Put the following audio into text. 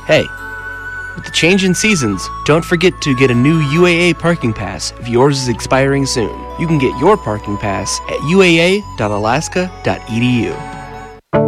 Hey, with the change in seasons, don't forget to get a new UAA parking pass if yours is expiring soon. You can get your parking pass at uaa.alaska.edu.